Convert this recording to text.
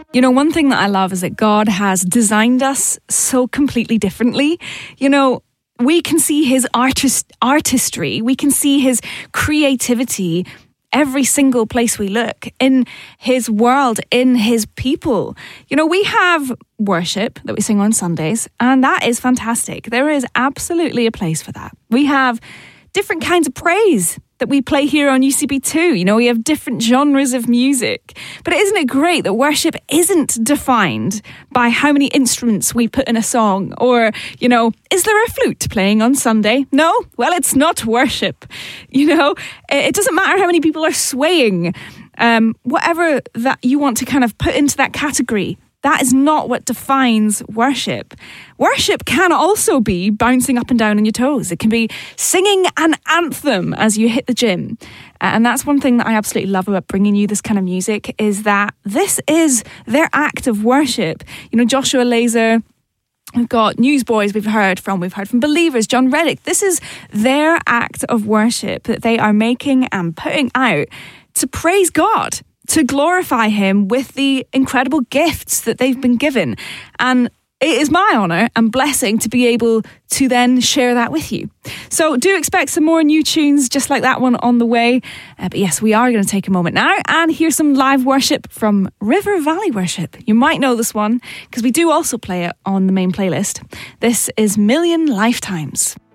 You know, one thing that I love is that God has designed us so completely differently. You know, we can see his artistry, we can see his creativity every single place we look, in his world, in his people. You know, we have worship that we sing on Sundays, and that is fantastic. There is absolutely a place for that. We have different kinds of praise that we play here on UCB2. You know, we have different genres of music. But isn't it great that worship isn't defined by how many instruments we put in a song? Or, you know, is there a flute playing on Sunday? No? Well, it's not worship. You know, it doesn't matter how many people are swaying. Whatever that you want to kind of put into that category, that is not what defines worship. Worship can also be bouncing up and down on your toes. It can be singing an anthem as you hit the gym. And that's one thing that I absolutely love about bringing you this kind of music, is that this is their act of worship. You know, Joshua Laser, we've got Newsboys we've heard from Believers, John Reddick. This is their act of worship that they are making and putting out to praise God, to glorify him with the incredible gifts that they've been given. And it is my honour and blessing to be able to then share that with you. So do expect some more new tunes just like that one on the way. But yes, we are going to take a moment now and hear some live worship from River Valley Worship. You might know this one because we do also play it on the main playlist. This is Million Lifetimes.